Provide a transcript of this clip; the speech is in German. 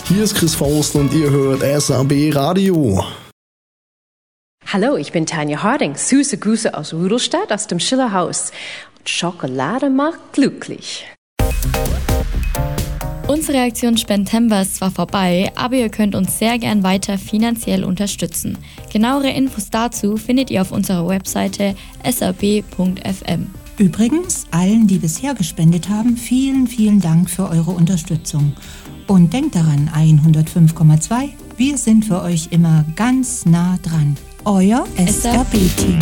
Hier ist Chris Faust und ihr hört SAB Radio. Hallo, ich bin Tanja Harding. Süße Grüße aus Rudolstadt, aus dem Schillerhaus. Und Schokolade macht glücklich. Unsere Aktion Spendtember ist zwar vorbei, aber ihr könnt uns sehr gern weiter finanziell unterstützen. Genauere Infos dazu findet ihr auf unserer Webseite sab.fm. Übrigens, allen, die bisher gespendet haben, vielen, vielen Dank für eure Unterstützung. Und denkt daran, 105,2, wir sind für euch immer ganz nah dran. Euer SAB-Team.